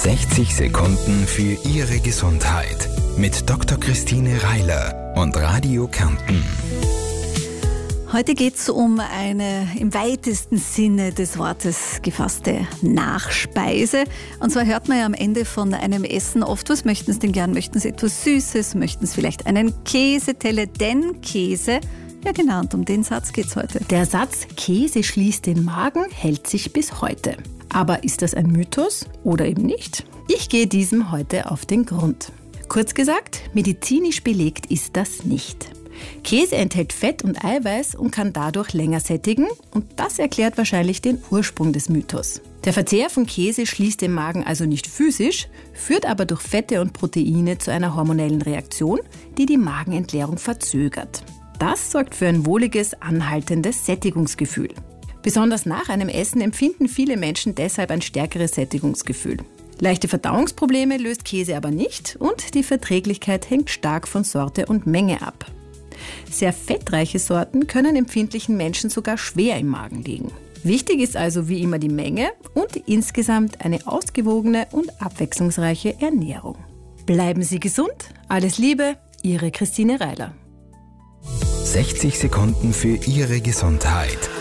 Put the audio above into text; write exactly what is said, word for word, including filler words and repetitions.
sechzig Sekunden für Ihre Gesundheit mit Doktor Christine Reiler und Radio Kärnten. Heute geht es um eine im weitesten Sinne des Wortes gefasste Nachspeise. Und zwar hört man ja am Ende von einem Essen oft, was möchten Sie denn gern? Möchten Sie etwas Süßes? Möchten Sie vielleicht einen Käseteller? Denn Käse, ja genau, und um den Satz geht es heute. Der Satz Käse schließt den Magen hält sich bis heute. Aber ist das ein Mythos oder eben nicht? Ich gehe diesem heute auf den Grund. Kurz gesagt, medizinisch belegt ist das nicht. Käse enthält Fett und Eiweiß und kann dadurch länger sättigen und das erklärt wahrscheinlich den Ursprung des Mythos. Der Verzehr von Käse schließt den Magen also nicht physisch, führt aber durch Fette und Proteine zu einer hormonellen Reaktion, die die Magenentleerung verzögert. Das sorgt für ein wohliges, anhaltendes Sättigungsgefühl. Besonders nach einem Essen empfinden viele Menschen deshalb ein stärkeres Sättigungsgefühl. Leichte Verdauungsprobleme löst Käse aber nicht und die Verträglichkeit hängt stark von Sorte und Menge ab. Sehr fettreiche Sorten können empfindlichen Menschen sogar schwer im Magen liegen. Wichtig ist also wie immer die Menge und insgesamt eine ausgewogene und abwechslungsreiche Ernährung. Bleiben Sie gesund, alles Liebe, Ihre Christine Reiler. sechzig Sekunden für Ihre Gesundheit.